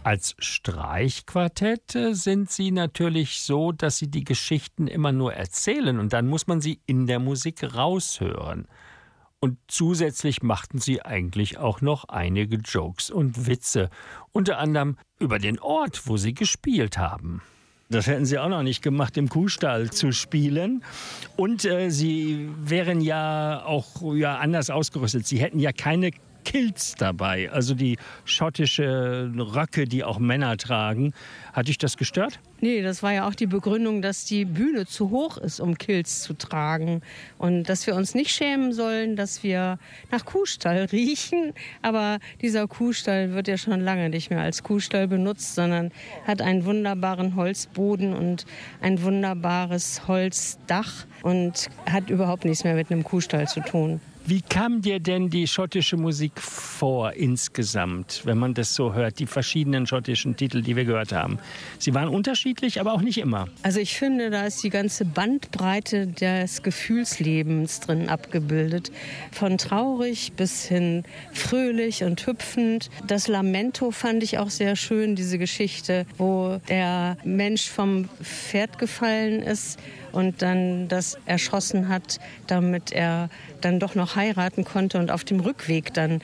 Als Streichquartett sind Sie natürlich so, dass Sie die Geschichten immer nur erzählen und dann muss man sie in der Musik raushören. Und zusätzlich machten Sie eigentlich auch noch einige Jokes und Witze, unter anderem über den Ort, wo Sie gespielt haben. Das hätten Sie auch noch nicht gemacht, im Kuhstall zu spielen. Und Sie wären ja auch anders ausgerüstet. Sie hätten ja keine Kilts dabei, also die schottische Röcke, die auch Männer tragen. Hat dich das gestört? Nee, das war ja auch die Begründung, dass die Bühne zu hoch ist, um Kilts zu tragen. Und dass wir uns nicht schämen sollen, dass wir nach Kuhstall riechen. Aber dieser Kuhstall wird ja schon lange nicht mehr als Kuhstall benutzt, sondern hat einen wunderbaren Holzboden und ein wunderbares Holzdach und hat überhaupt nichts mehr mit einem Kuhstall zu tun. Wie kam dir denn die schottische Musik vor insgesamt, wenn man das so hört, die verschiedenen schottischen Titel, die wir gehört haben? Sie waren unterschiedlich, aber auch nicht immer. Also ich finde, da ist die ganze Bandbreite des Gefühlslebens drin abgebildet. Von traurig bis hin fröhlich und hüpfend. Das Lamento fand ich auch sehr schön, diese Geschichte, wo der Mensch vom Pferd gefallen ist und dann das erschossen hat, damit er dann doch noch heiraten konnte und auf dem Rückweg dann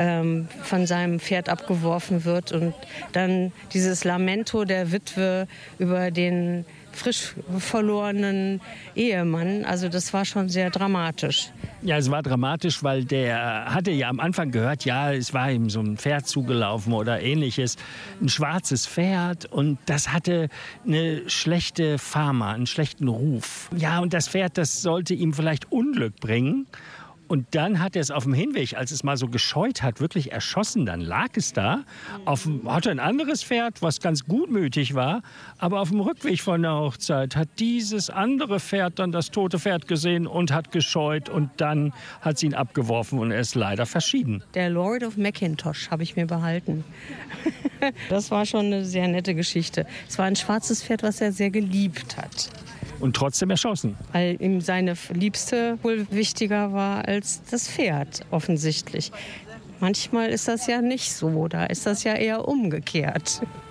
von seinem Pferd abgeworfen wird. Und dann dieses Lamento der Witwe über den frisch verlorenen Ehemann. Also das war schon sehr dramatisch. Ja, es war dramatisch, weil der hatte ja am Anfang gehört, ja, es war ihm so ein Pferd zugelaufen oder ähnliches. Ein schwarzes Pferd und das hatte eine schlechte Fama, einen schlechten Ruf. Ja, und das Pferd, das sollte ihm vielleicht Unglück bringen. Und dann hat er es auf dem Hinweg, als es mal so gescheut hat, wirklich erschossen. Dann lag es da, hatte ein anderes Pferd, was ganz gutmütig war. Aber auf dem Rückweg von der Hochzeit hat dieses andere Pferd dann das tote Pferd gesehen und hat gescheut. Und dann hat sie ihn abgeworfen und er ist leider verschieden. Der Lord of Macintosh habe ich mir behalten. Das war schon eine sehr nette Geschichte. Es war ein schwarzes Pferd, was er sehr geliebt hat. Und trotzdem erschossen. Weil ihm seine Liebste wohl wichtiger war als das Pferd, offensichtlich. Manchmal ist das ja nicht so, da ist das ja eher umgekehrt.